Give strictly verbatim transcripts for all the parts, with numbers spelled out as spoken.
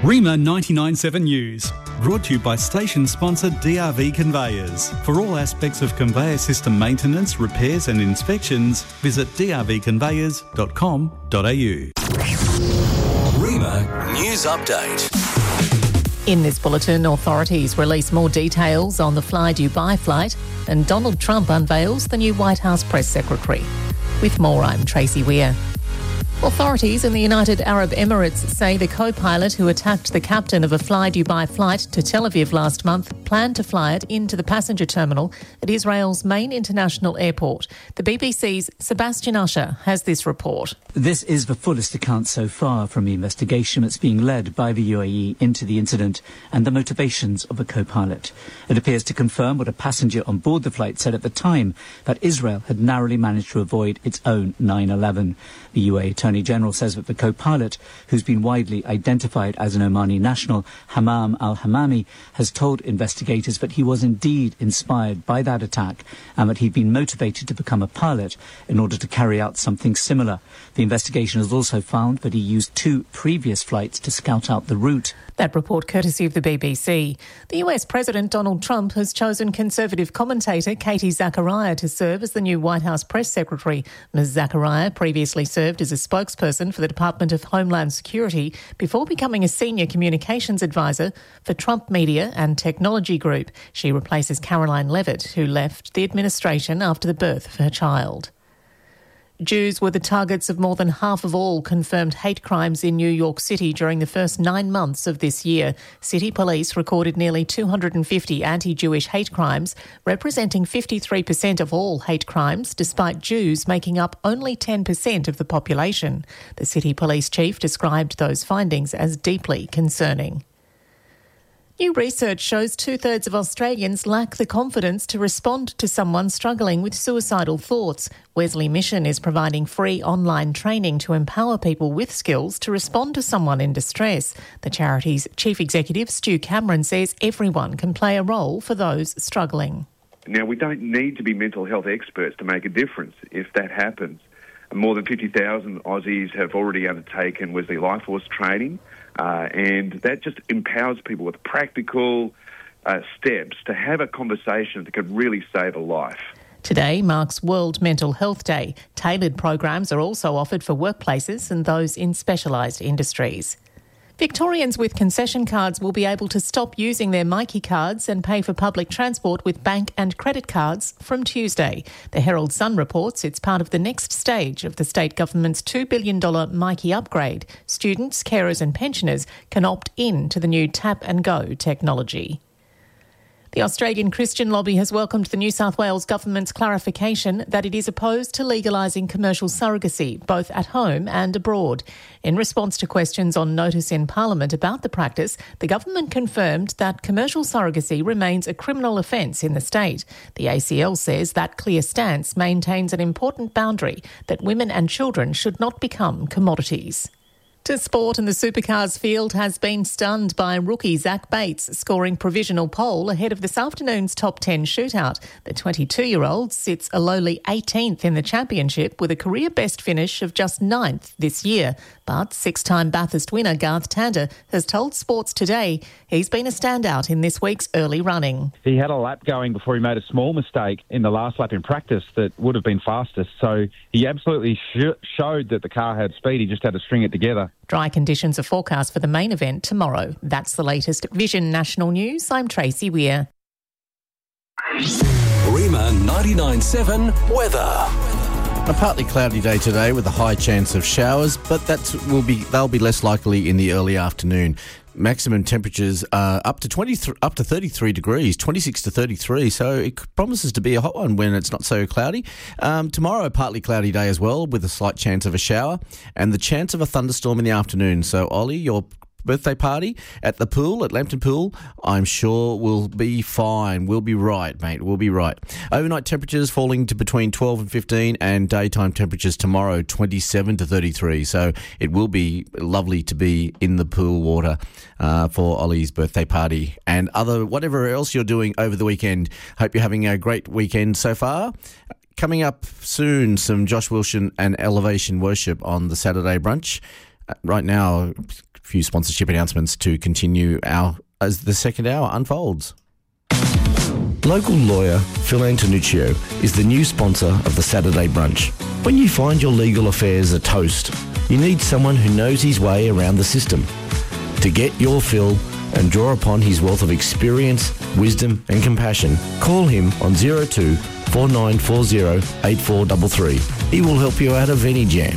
Rima ninety-nine point seven News, brought to you by station sponsor D R V Conveyors. For all aspects of conveyor system maintenance, repairs and inspections, visit d r v conveyors dot com dot a u. Rima News Update. In this bulletin, authorities release more details on the Fly Dubai flight, and Donald Trump unveils the new White House press secretary. With more, I'm Tracy Weir. Authorities in the United Arab Emirates say the co-pilot who attacked the captain of a Fly Dubai flight to Tel Aviv last month planned to fly it into the passenger terminal at Israel's main international airport. The B B C's Sebastian Usher has this report. This is the fullest account so far from the investigation that's being led by the U A E into the incident and the motivations of the co-pilot. It appears to confirm what a passenger on board the flight said at the time, that Israel had narrowly managed to avoid its own nine eleven. The U A E Attorney General says that the co-pilot, who's been widely identified as an Omani national, Hammam al-Hammami, has told investigators that he was indeed inspired by that attack and that he'd been motivated to become a pilot in order to carry out something similar. The investigation has also found that he used two previous flights to scout out the route. That report courtesy of the B B C. The U S President Donald Trump has chosen Conservative commentator Katie Zachariah to serve as the new White House press secretary. Miz Zachariah previously served as a spokesperson for the Department of Homeland Security before becoming a senior communications advisor for Trump Media and Technology Group. She replaces Caroline Levitt, who left the administration after the birth of her child. Jews were the targets of more than half of all confirmed hate crimes in New York City during the first nine months of this year. City police recorded nearly two hundred fifty anti-Jewish hate crimes, representing fifty-three percent of all hate crimes, despite Jews making up only ten percent of the population. The city police chief described those findings as deeply concerning. New research shows two-thirds of Australians lack the confidence to respond to someone struggling with suicidal thoughts. Wesley Mission is providing free online training to empower people with skills to respond to someone in distress. The charity's chief executive, Stu Cameron, says everyone can play a role for those struggling. Now, we don't need to be mental health experts to make a difference if that happens. More than fifty thousand Aussies have already undertaken Wesley Life Force training. Uh, and that just empowers people with practical uh, steps to have a conversation that could really save a life. Today marks World Mental Health Day. Tailored programs are also offered for workplaces and those in specialised industries. Victorians with concession cards will be able to stop using their Myki cards and pay for public transport with bank and credit cards from Tuesday. The Herald Sun reports it's part of the next stage of the state government's two billion dollars Myki upgrade. Students, carers and pensioners can opt in to the new tap and go technology. The Australian Christian Lobby has welcomed the New South Wales government's clarification that it is opposed to legalising commercial surrogacy, both at home and abroad. In response to questions on notice in Parliament about the practice, the government confirmed that commercial surrogacy remains a criminal offence in the state. The A C L says that clear stance maintains an important boundary that women and children should not become commodities. To sport, and the Supercars field has been stunned by rookie Zach Bates scoring provisional pole ahead of this afternoon's top ten shootout. The twenty-two-year-old sits a lowly eighteenth in the championship with a career best finish of just ninth this year. But six-time Bathurst winner Garth Tander has told Sports Today he's been a standout in this week's early running. He had a lap going before he made a small mistake in the last lap in practice that would have been fastest. So he absolutely sh- showed that the car had speed. He just had to string it together. Dry conditions are forecast for the main event tomorrow. That's the latest Vision National News. I'm Tracy Weir. Rima ninety-nine point seven weather. A partly cloudy day today with a high chance of showers, but that will be they'll be less likely in the early afternoon. Maximum temperatures are up to twenty up to thirty-three degrees, twenty-six to thirty-three. So it promises to be a hot one when it's not so cloudy. Um, tomorrow, a partly cloudy day as well, with a slight chance of a shower and the chance of a thunderstorm in the afternoon. So Ollie, your birthday party at the pool, at Lambton Pool, I'm sure will be fine. We'll be right, mate. We'll be right. Overnight temperatures falling to between twelve and fifteen, and daytime temperatures tomorrow twenty-seven to thirty-three. So it will be lovely to be in the pool water uh, for Ollie's birthday party and other whatever else you're doing over the weekend. Hope you're having a great weekend so far. Coming up soon, some Josh Wilson and Elevation Worship on the Saturday brunch. Right now, few sponsorship announcements to continue our as the second hour unfolds. Local lawyer Phil Antonuccio is the new sponsor of the Saturday Brunch. When you find your legal affairs are toast, you need someone who knows his way around the system. To get your Phil and draw upon his wealth of experience, wisdom and compassion, call him on zero two four nine four zero eight four three three. He will help you out of any jam.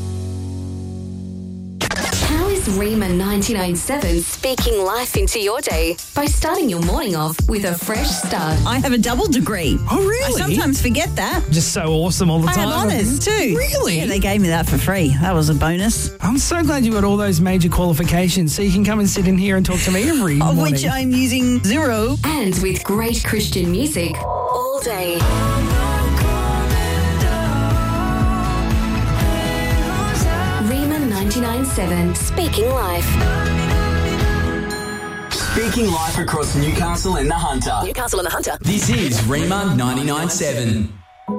How is Rima ninety-nine point seven speaking life into your day by starting your morning off with a fresh start? I have a double degree. Oh, really? I sometimes forget that. Just so awesome all the I time. have honours too. Really? Yeah, they gave me that for free. That was a bonus. I'm so glad you got all those major qualifications so you can come and sit in here and talk to me every Of morning. which I'm using zero. And with great Christian music all day. Rima ninety-nine point seven, speaking life. Speaking life across Newcastle and the Hunter. Newcastle and the Hunter. This is Rima ninety-nine point seven.